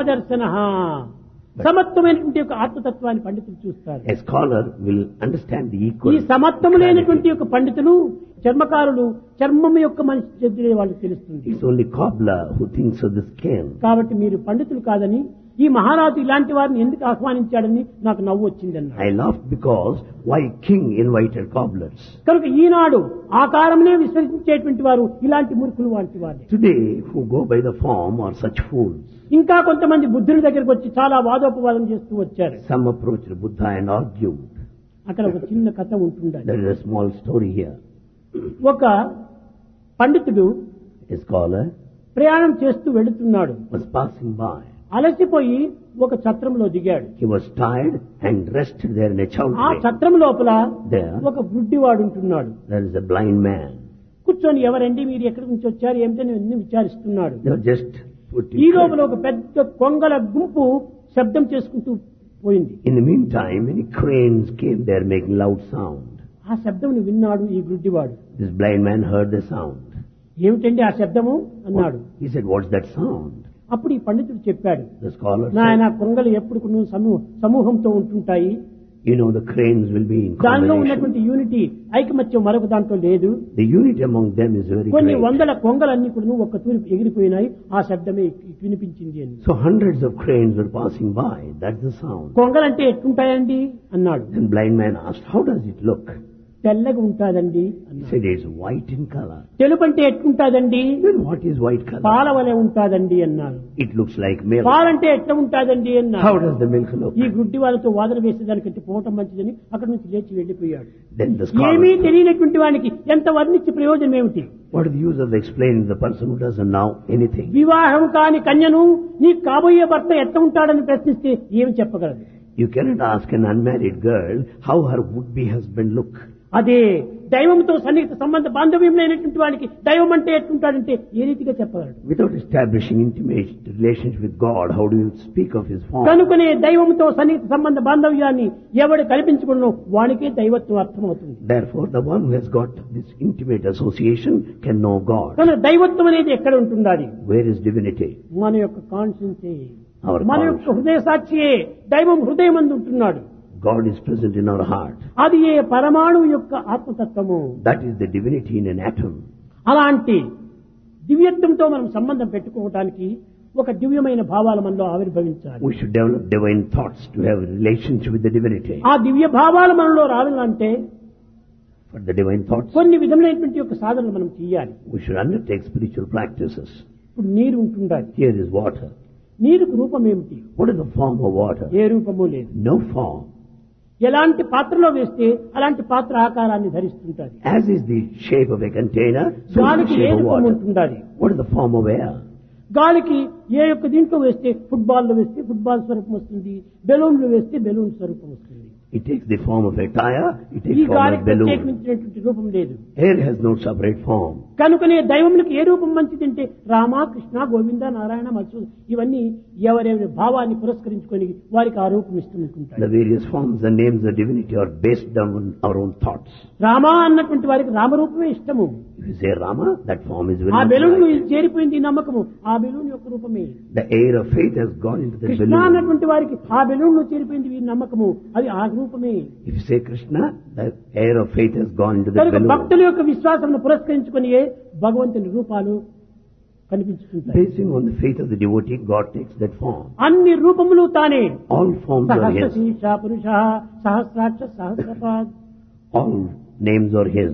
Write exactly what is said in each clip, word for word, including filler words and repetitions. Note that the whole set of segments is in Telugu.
దర్శన సమత్వమైనటువంటి ఒక ఆత్మతత్వాన్ని పండితులు చూస్తారు. A scholar will understand the ఈ equal. సమత్వము లేనటువంటి ఒక పండితులు చర్మకారులు చర్మం యొక్క మనిషి చెందిన వాళ్ళు తెలుస్తుంది. It's only cobbler who thinks of the skin. కాబట్టి మీరు పండితులు కాదని ఈ మహారాజు ఇలాంటి వారిని ఎందుకు ఆహ్వానించాడని నాకు నవ్వు వచ్చిందన్న. I laughed because why king invited cobblers? కనుక ఈనాడు ఆకారమునే విశ్వసించేటువంటి వారు ఇలాంటి మూర్ఖులు వంటి వారు. Today, who go by the form are such fools. ఇంకా కొంతమంది బుద్ధుని దగ్గరికి వచ్చి చాలా వాదోపవాదం చేస్తూ వచ్చారు. Some approached Buddha and argued. అక్కడ ఒక చిన్న కథ ఉంటుండాలి. There is a small story here. ఒక పండితుడు A scholar ప్రయాణం చేస్తూ వెళుతున్నాడు. was passing by. అలసిపోయి ఒక ఛత్రంలో దిగాడు. He was tired and rested there in a ఆ chowdhury. ఛత్రం లోపల There, ఒక గుడ్డివాడు ఉంటున్నాడు. there is a blind man. కూర్చొని ఎవరండి మీరు ఎక్కడి నుంచి వచ్చారు ఏమిటని అన్ని విచారిస్తున్నాడు. They were just put ఈ in. లోపల ఒక పెద్ద కొంగల గుంపు శబ్దం చేసుకుంటూ పోయింది. In the meantime, many cranes came there making loud sound. ఆ శబ్దం విన్నాడు ఈ గుడ్డివాడు. This blind man heard the sound. ఏమిటండి ఆ శబ్దము అన్నాడు. He said, "What's that sound?" అప్పుడు ఈ పండితుడు చెప్పాడు, The scholar నాయన said, కొంగలు ఎప్పుడు సమూహంతో ఉంటుంటాయి, "You know, the cranes will be in దానిలో combination. ఉన్నటువంటి యూనిటీ ఐకమత్యం మరొక దాంట్లో లేదు. The unity among them is very కొన్ని great." వందల కొంగలన్నీ కూడా ఒక్క తూరి ఎగిరిపోయినాయి, ఆ శబ్దమే వినిపించింది అని. So hundreds of cranes were passing by. That's the sound. కొంగలంటే ఎట్లుంటాయండి అన్నాడు. Then blind man asked, "How does it look?" తెల్లగా ఉంటాదండి He అన్నాడు. said, "It's white in color." తెలుపు అంటే ఎట్లుంటాదండి, Then what is white color? పాల వలె ఉంటాదండి అన్నాడు. It looks like milk. పాలంటే ఎట్లా ఉంటాదండి How అన్నాడు. does the milk look? ఈ గుడ్డి వాళ్ళతో వాదన వేసేదానికంటే పోవటం మంచిదని అక్కడి నుంచి లేచి వెళ్లిపోయాడు. Then the ఏమీ scholar, తెలియనటువంటి వానికి ఎంత వర్ణించి ప్రయోజనం ఏమిటి? what is the use of explaining to the person who doesn't know anything? వివాహం కాని కన్యను నీ కాబోయే భర్త ఎట్లా ఉంటాడని ప్రశ్నిస్తే ఏమి చెప్పగలదు? You cannot ask an unmarried girl how her would-be husband look. అదే దైవంతో సన్నిహిత సంబంధ బాంధవ్యం లేనటువంటి వానికి దైవం అంటే ఎట్లుంటాడంటే ఏ రీతిగా చెప్పగలడు? Without establishing intimate relationship with God, how do you speak of His form? కనుకనే దైవంతో సన్నిహిత సంబంధ బాంధవ్యాన్ని ఎవడు కల్పించుకున్నో వానికే దైవత్వం అర్థమవుతుంది. Therefore, the one who has got this intimate association can know God. కనుక దైవత్వం అనేది ఎక్కడ ఉంటుండాలి? Where is divinity? మన యొక్క కాన్షియన్సే, Our మన యొక్క conscience. హృదయ సాక్షియే. దైవం హృదయం అందు ఉంటున్నాడు. God is present in our heart. అది ఏ పరమాణువు యొక్క ఆత్మతత్వము. That is the divinity in an atom. అలాంటి దివ్యత్వంతో మనం సంబంధం పెట్టుకోవడానికి ఒక దివ్యమైన భావాలు మనలో ఆవిర్భవించాలి. We should develop divine thoughts to have a relationship with the divinity. ఆ దివ్య భావాలు మనలో రావాలంటే For the divine thoughts, కొన్ని విధమైనటువంటి యొక్క సాధనలు మనం చేయాలి. we should undertake spiritual practices. ఇప్పుడు నీరు ఉంటుండాలి. Here is water. నీరుకు రూపం ఏమిటి? What is the form of water? ఏ రూపము లేదు. No form. ఎలాంటి పాత్రలో వేస్తే అలాంటి పాత్ర ఆకారాన్ని ధరిస్తుంటాది. As is the shape of a container, so is the గాలికి ఏ shape of రూపం water. ఉంటుండాలి. What is the form of air? గాలికి ఏ యొక్క దీంట్లో వేస్తే ఫుట్బాల్ లో వేస్తే ఫుట్బాల్ స్వరూపం వస్తుంది, బెలూన్ లో వేస్తే బెలూన్ స్వరూపం వస్తుంది. It takes the form of a tire, it ఈ takes form గాలికి of balloon. ప్రత్యేకించినటువంటి రూపం లేదు. Air has no separate form. కనుకనే దైవములకు ఏ రూపం మంచిదంటే రామ, కృష్ణ, గోవింద, నారాయణ, మత్స్సు ఇవన్నీ ఎవరెవరి భావాన్ని పురస్కరించుకొని వారికి ఆ రూపం ఇస్తుంటుంటాయి. The various forms and names of divinity are based on our own thoughts. Rama అన్నటువంటి వారికి రామరూపమే ఇష్టము. If you say Rama, that form is very ఆ much బెలూన్ right. చేరిపోయింది ఈ నమ్మకము, ఆ బెలూన్ యొక్క రూపమే. The air of faith has gone into the Krishna balloon. అన్నటువంటి వారికి ఆ బెలూన్ లో చేరిపోయింది ఈ నమ్మకము, అది ఆ రూపమే. If you say Krishna, the air of faith has gone into the కనుక balloon. భక్తుల యొక్క విశ్వాసం పురస్కరించుకొని భగవంతుని రూపాలు కనిపించుకుంటాయి. Basing on the faith of the devotee, God takes that form. అన్ని రూపములు తానే. All forms are Sahasra His. శీర్ష పురుష సహస్రాక్ష సహస్రపాద్. All names are His.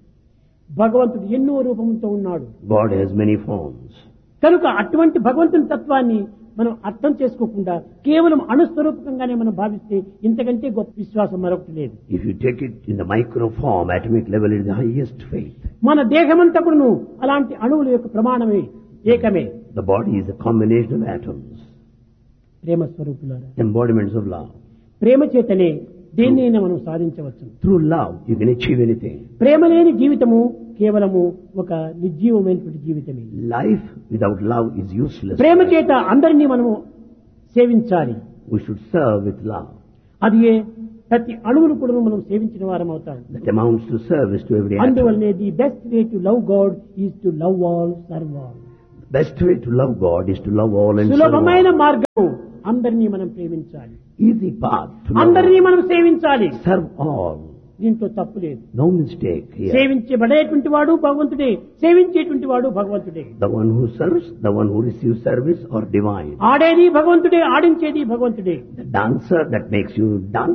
భగవంతుడు ఎన్నో రూపములతో ఉన్నాడు. God has many forms. కనుక అటువంటి భగవంతుని తత్వాన్ని మనం అర్థం చేసుకోకుండా కేవలం అణుస్వరూపకంగానే మనం భావిస్తే ఇంతకంటే గొప్ప విశ్వాసం మరొకటి లేదు. If you take it in the micro form, atomic level, it is the highest faith. మన దేహమంతా కూడాను అలాంటి అణువుల యొక్క ప్రమాణమే, ఏకమే. The body is a combination of atoms, ప్రేమ స్వరూపులారా, embodiments of love. ప్రేమ చేతనే దేన్నైనా మనం సాధించవచ్చు. Through love, you can achieve anything. ప్రేమ లేని జీవితము కేవలము ఒక నిర్జీవమైనటువంటి జీవితమే. Life without love is useless. ప్రేమ చేత అందరినీ మనము సేవించాలి. We should serve with love. అది ఏ ప్రతి అణువును కూడా మనం సేవించిన వారం అవుతాం. That amounts to service to every atom. అందువల్లనే the best way to love God is to love all, serve all. Best way to love God is to love all and serve సులభమైన all. మార్గం అందరినీ మనం ప్రేమించాలి, Easy path to love అందరినీ all. మనం సేవించాలి. Serve all. దీంట్లో తప్పు లేదు. No mistake here. సేవించబడేటువంటి వాడు భగవంతుడే, సేవించేటువంటి వాడు భగవంతుడే. The one who serves, the one who receives service are divine. ఆడేది భగవంతుడే, ఆడించేది భగవంతుడే. The dancer that makes you dance